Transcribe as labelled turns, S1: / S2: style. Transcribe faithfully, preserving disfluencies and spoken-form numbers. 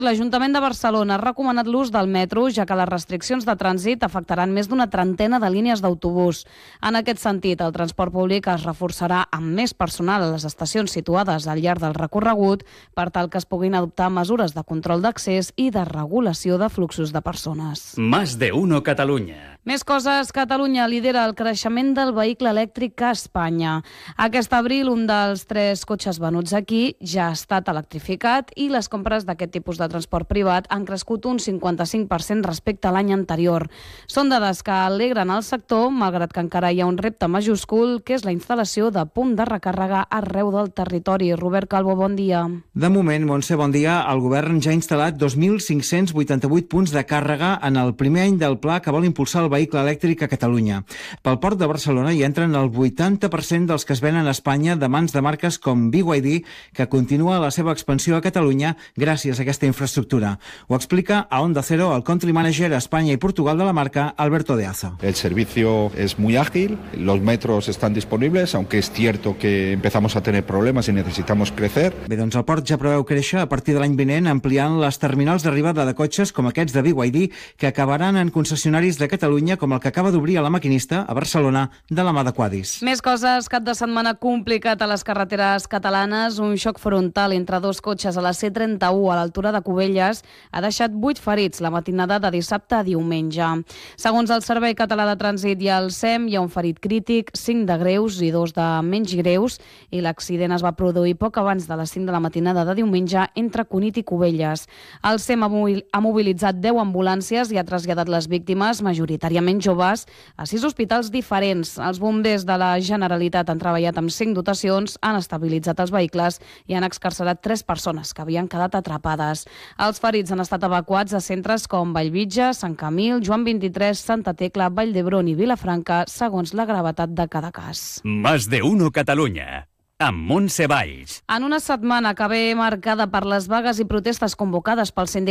S1: L'Ajuntament de Barcelona ha recomanat l'ús del metro, ja que les restriccions de trànsit afectaran més d'una trentena de línies d'autobús. En aquest sentit, el transport públic es reforçarà amb més personal a les estacions situades al llarg del recorregut per tal que es puguin adoptar mesures de control d'accés i de regulació de fluxos de persones.
S2: Más de uno Catalunya.
S1: Més coses, Catalunya lidera el creixement del vehicle elèctric a Espanya. Aquest abril, un dels tres cotxes venuts aquí ja ha estat electrificat i les compres d'aquest tipus de transport privat han crescut un cinquanta-cinc per cent respecte a l'any anterior. Són dades que alegren el sector, malgrat que encara hi ha un repte majúscul, que és la instal·lació de punt de recàrrega arreu del territori. Robert Calvo, bon dia.
S3: De moment, Montse, bon dia. El govern ja ha instal·lat dos mil cinc-cents vuitanta-vuit punts de càrrega en el primer any del pla que vol impulsar el vehicle elèctric a Catalunya. Pel port de Barcelona hi entren el vuitanta per cent dels que es venen a Espanya de mans de marques com B Y D, que continua la seva expansió a Catalunya gràcies a aquesta infraestructura. Ho explica a Onda Cero el country manager a Espanya i Portugal de la marca, Alberto de Aza.
S4: El servicio es muy ágil, los metros están disponibles, aunque es cierto que empezamos a tener problemas y necesitamos crecer.
S3: Bé, doncs el port ja preveu créixer a partir de l'any vinent, ampliant les terminals d'arribada de cotxes com aquests de B Y D, que acabaran en concessionaris de Catalunya com el que acaba d'obrir a la Maquinista, a Barcelona, de la mà de Quadis.
S1: Més coses, cap de setmana complicat a les carreteres catalanes. Un xoc frontal entre dos cotxes a la C trenta-u a l'altura de Cubelles ha deixat vuit ferits la matinada de dissabte a diumenge. Segons el Servei Català de Trànsit i el S E M, hi ha un ferit crític, cinc de greus i dos de menys greus, i l'accident es va produir poc abans de les cinc de la matinada de diumenge entre Cunit i Cubelles. El S E M ha mobilitzat deu ambulàncies i ha traslladat les víctimes, majoritàriament joves, a sis hospitals diferents. Els bombers de la Generalitat han treballat amb cinc dotacions, han estabilitzat els vehicles i han excarcerat tres persones que havien quedat atrapades. Els ferits han estat evacuats a centres com Vallvitge, Sant Camil, Joan vint-i-tres, Santa Tecla, Vall d'Hebron i Vilafranca, segons la gravetat de cada cas.
S2: Más de uno Catalunya. Amb Montse Valls.
S1: En una setmana que ve marcada per les vagues i protestes convocades pel sindicat